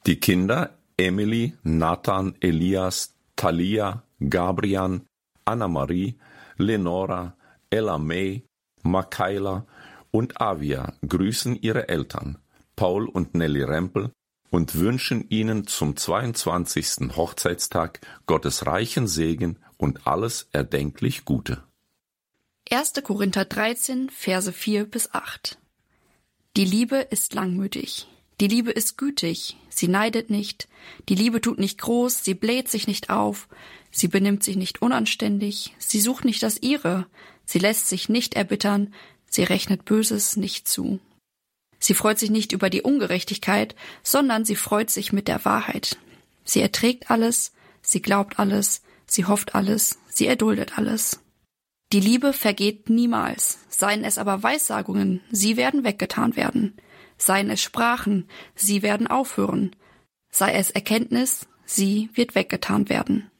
Die Kinder Emily, Nathan, Elias, Thalia, Gabriel, Anna-Marie, Lenora, Ella May, Makaila und Avia grüßen ihre Eltern, Paul und Nelly Rempel, und wünschen ihnen zum 22. Hochzeitstag Gottes reichen Segen und alles erdenklich Gute. 1. Korinther 13, Verse 4-8. Die Liebe ist langmütig. Die Liebe ist gütig. Sie neidet nicht. Die Liebe tut nicht groß. Sie bläht sich nicht auf. Sie benimmt sich nicht unanständig. Sie sucht nicht das Ihre. Sie lässt sich nicht erbittern. Sie rechnet Böses nicht zu. Sie freut sich nicht über die Ungerechtigkeit, sondern sie freut sich mit der Wahrheit. Sie erträgt alles. Sie glaubt alles. Sie hofft alles. Sie erduldet alles. Die Liebe vergeht niemals, seien es aber Weissagungen, sie werden weggetan werden. Seien es Sprachen, sie werden aufhören. Sei es Erkenntnis, sie wird weggetan werden.